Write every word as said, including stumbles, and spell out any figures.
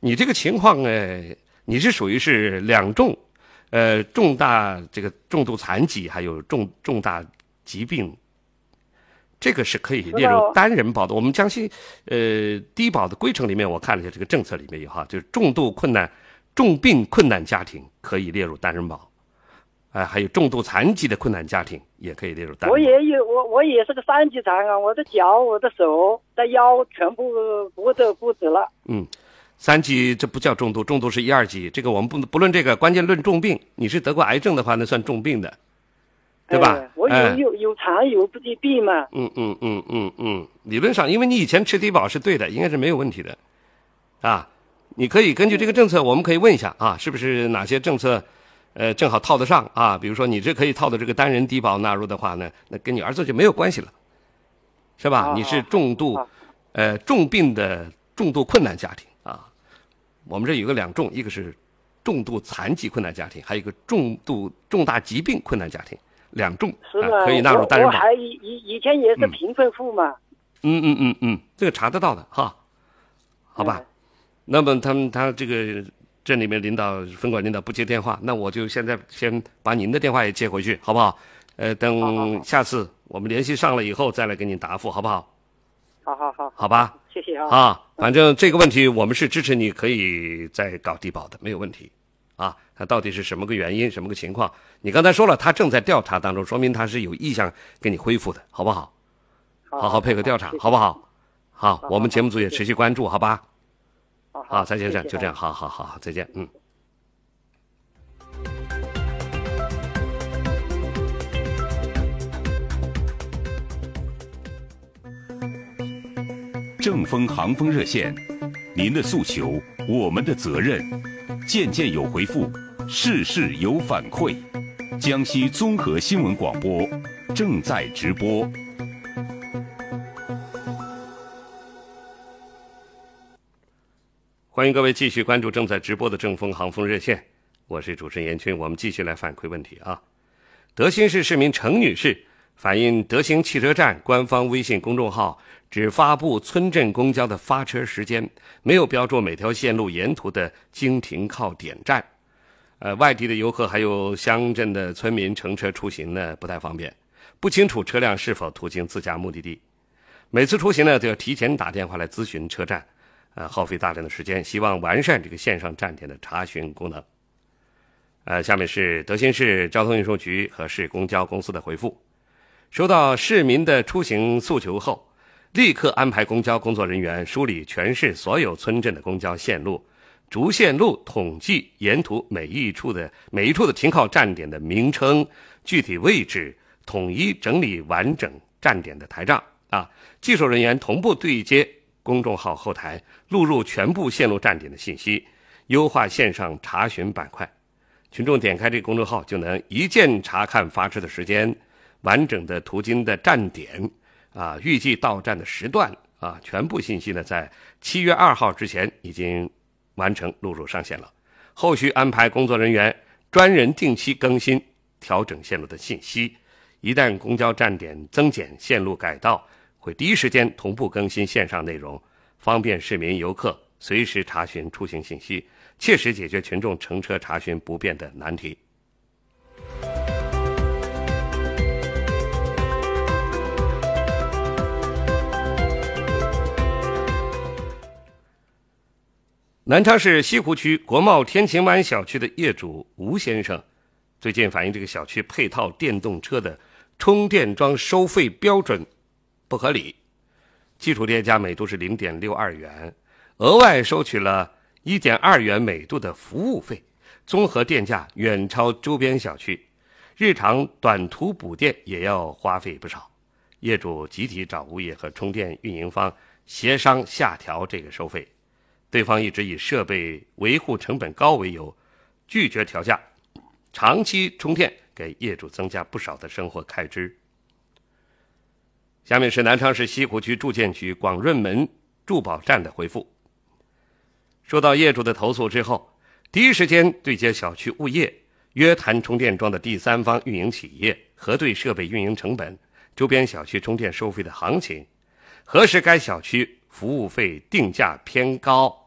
你这个情况呃，你是属于是两重，呃，重大这个重度残疾还有重重大疾病，这个是可以列入单人保的。我们江西呃低保的规程里面，我看了一下这个政策里面有哈，就是重度困难、重病困难家庭可以列入单人保。啊，还有重度残疾的困难家庭也可以列入单人保。 我也有，我我也是个三级残啊，我的脚、我的手、的腰全部骨折骨折了。 嗯，三级这不叫重度，重度是一二级。这个我们不不论这个，关键论重病。你是得过癌症的话，那算重病的，对吧？ 哎、我有、哎、有有残有不疾病嘛。 嗯嗯嗯嗯嗯，理论上，因为你以前吃低保是对的，应该是没有问题的，啊，你可以根据这个政策，我们可以问一下啊，是不是哪些政策？呃，正好套得上啊，比如说你这可以套的这个单人低保纳入的话呢，那跟你儿子就没有关系了，是吧？ 啊、 你是重度，啊、呃，重病的重度困难家庭啊。我们这有个两重，一个是重度残疾困难家庭，还有一个重度重大疾病困难家庭，两重是吗、 啊、可以纳入单人保。 我, 我还以以前也是贫困户嘛。 嗯嗯嗯嗯，这个查得到的哈，好吧？嗯、那么他们他这个。镇里面领导分管领导不接电话，那我就现在先把您的电话也接回去，好不好？呃，等下次我们联系上了以后再来给您答复，好不好？ 好好好， 好吧， 谢谢啊。 啊，反正这个问题我们是支持你可以再搞低保的，没有问题。啊，他到底是什么个原因，什么个情况？你刚才说了，他正在调查当中，说明他是有意向给你恢复的，好不好？好好配合调查，好不好？好，我们节目组也持续关注，好吧？好，蔡先生，就这样，好好好，再见，嗯。 正风航风热线，您的诉求，我们的责任，件件有回复，事事有反馈。江西综合新闻广播正在直播。 欢迎各位继续关注正在直播的正风航风热线，我是主持人严军，我们继续来反馈问题啊。德兴市市民程女士反映，德兴汽车站官方微信公众号只发布村镇公交的发车时间，没有标注每条线路沿途的经停靠点站。呃，外地的游客还有乡镇的村民乘车出行呢不太方便，不清楚车辆是否途经自家目的地。每次出行呢都要提前打电话来咨询车站。呃，耗费大量的时间，希望完善这个线上站点的查询功能。呃，下面是德兴市交通运输局和市公交公司的回复。收到市民的出行诉求后，立刻安排公交工作人员梳理全市所有村镇的公交线路，逐线路统计沿途每一处的每一处的停靠站点的名称、具体位置，统一整理完整站点的台账啊。技术人员同步对接公众号后台，录入全部线路站点的信息，优化线上查询板块。群众点开这个公众号就能一键查看发车的时间、完整的途经的站点啊、预计到站的时段啊，全部信息呢在七月二号之前已经完成录入上线了。后续安排工作人员专人定期更新调整线路的信息，一旦公交站点增减、线路改道，会第一时间同步更新线上内容，方便市民游客随时查询出行信息，切实解决群众乘车查询不便的难题。南昌市西湖区国贸天晴湾小区的业主吴先生，最近反映这个小区配套电动车的充电桩收费标准不合理，基础电价每度是 零点六二元，额外收取了 一点二元每度的服务费，综合电价远超周边小区，日常短途补电也要花费不少。业主集体找物业和充电运营方协商下调这个收费，对方一直以设备维护成本高为由，拒绝调价，长期充电给业主增加不少的生活开支。下面是南昌市西湖区住建局广润门住保站的回复。收到业主的投诉之后，第一时间对接小区物业，约谈充电桩的第三方运营企业，核对设备运营成本、周边小区充电收费的行情，核实该小区服务费定价偏高，